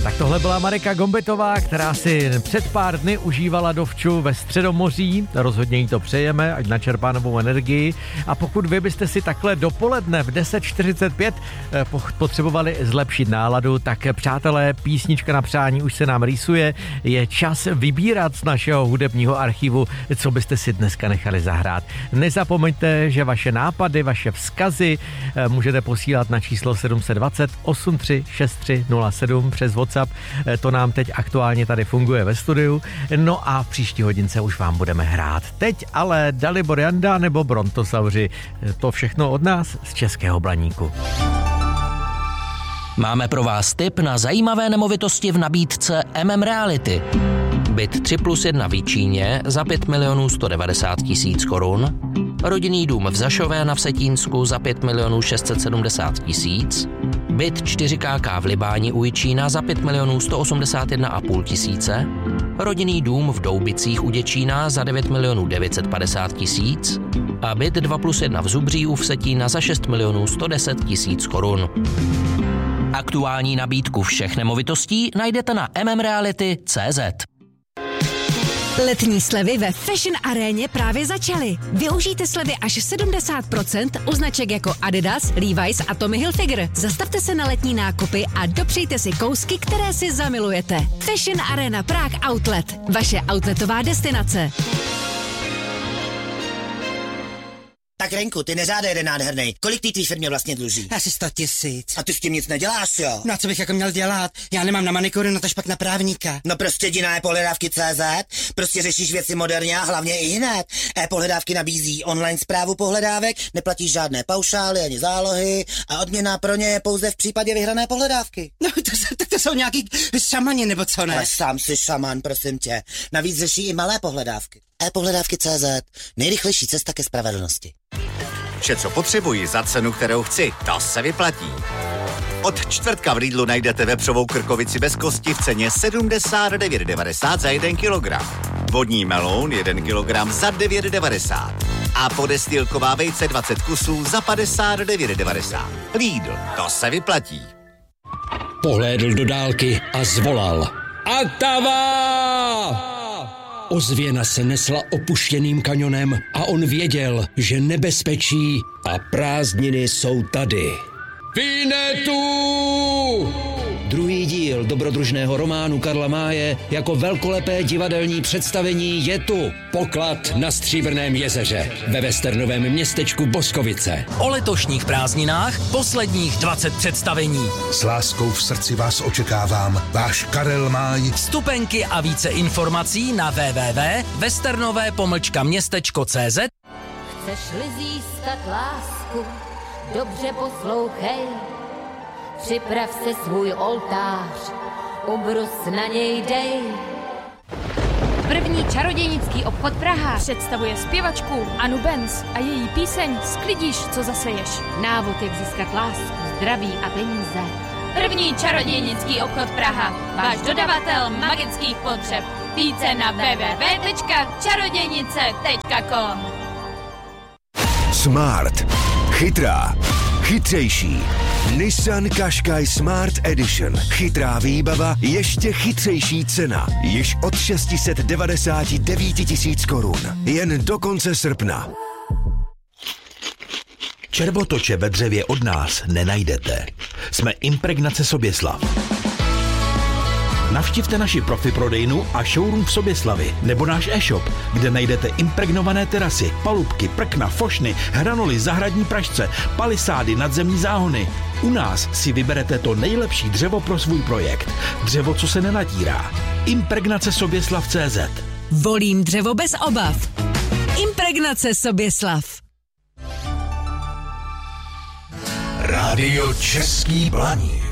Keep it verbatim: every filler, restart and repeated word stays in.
Tak tohle byla Marika Gombitová, která si před pár dny užívala dovču ve Středomoří. Rozhodně jí to přejeme, ať načerpá novou energii. A pokud vy byste si takhle dopoledne v deset čtyřicet pět potřebovali zlepšit náladu, tak přátelé, písnička na přání už se nám rýsuje. Je čas vybírat z našeho hudebního archivu, co byste si dneska nechali zahrát. Nezapomeňte, že vaše nápady, vaše vzkazy můžete posílat na číslo sedm set dvacet osm tři šest tři nula sedm přes WhatsApp. To nám teď aktuálně tady funguje ve studiu. No a v příští hodince už vám budeme hrát. Teď ale Dalibor Janda nebo Brontosauři. To všechno od nás z Českého Blaníku. Máme pro vás tip na zajímavé nemovitosti v nabídce M M Reality. Byt tři plus jedna v Jičíně za pět milionů sto devadesát tisíc korun, rodinný dům v Zašové na Vsetínsku za pět milionů šest set sedmdesát tisíc, byt čtyři ká ká v Libáni u Jičína za pět milionů sto osmdesát jedna a půl tisíce, rodinný dům v Doubicích u Děčína za devět milionů devět set padesát tisíc a byt dva plus jedna v Zubří u Vsetína za šest milionů sto deset tisíc korun. Aktuální nabídku všech nemovitostí najdete na m m reality tečka cé zet. Letní slevy ve Fashion Aréně právě začaly. Využijte slevy až sedmdesát procent u značek jako Adidas, Levi's a Tommy Hilfiger. Zastavte se na letní nákupy a dopřejte si kousky, které si zamilujete. Fashion Arena Prague Outlet. Vaše outletová destinace. Tak Renku, ty neřádej jeden nádhernej. Kolik ty tvý firmě vlastně dluží? Asi sto tisíc. A ty s tím nic neděláš, jo? No a co bych jako měl dělat? Já nemám na manikuru, no to špak na právníka. No prostě jdi na e-pohledávky tečka cé zet, prostě řešíš věci moderně a hlavně i hned. E-pohledávky nabízí online správu pohledávek, neplatíš žádné paušály ani zálohy a odměna pro ně je pouze v případě vyhrané pohledávky. No to, to, to jsou nějaký šamani nebo co ne? Ale sám si šaman, prosím tě. Navíc řeší i malé pohledávky. e-pohledávky tečka cé zet, nejrychlejší cesta ke spravedlnosti. Vše, co potřebuji za cenu, kterou chci, to se vyplatí. Od čtvrtka v Lidlu najdete vepřovou krkovici bez kosti v ceně sedmdesát devět devadesát za jeden kilogram. Vodní meloun jeden kilogram za devět devadesát. A podestýlková vejce dvacet kusů za padesát devět devadesát. Lidl, to se vyplatí. Pohlédl do dálky a zvolal. Atava! Ozvěna se nesla opuštěným kanionem a on věděl, že nebezpečí a prázdniny jsou tady. Vinetu! Druhý díl dobrodružného románu Karla Máje jako velkolepé divadelní představení je tu. Poklad na Stříbrném jezeře ve westernovém městečku Boskovice. O letošních prázdninách posledních dvacet představení. S láskou v srdci vás očekávám. Váš Karel Máj. Vstupenky a více informací na w w w tečka westernové pomlčka městečko tečka cé zet. Chceš-li získat lásku, dobře poslouchej. Připrav se svůj oltář, ubrus na něj dej. První čarodějnický obchod Praha představuje zpěvačku Anu Benz a její píseň Sklidíš, co zaseješ. Návod, jak získat lásku, zdraví a peníze. První čarodějnický obchod Praha, váš dodavatel magických potřeb. Více na w w w tečka čarodějnice tečka com. Smart. Chytrá. Chytřejší. Nissan Qashqai Smart Edition. Chytrá výbava, ještě chytřejší cena. Již od šest set devadesát devět tisíc korun. Jen do konce srpna. Červotoče ve dřevě od nás nenajdete. Jsme Impregnace Soběslav. Navštivte naši profi prodejnu a showroom v Soběslavi nebo náš e-shop, kde najdete impregnované terasy, palubky, prkna, fošny, hranoly, zahradní pražce, palisády, nadzemní záhony. U nás si vyberete to nejlepší dřevo pro svůj projekt. Dřevo, co se nenatírá. Impregnace Soběslav tečka cé zet. Volím dřevo bez obav. Impregnace Soběslav. Rádio Český Blaník.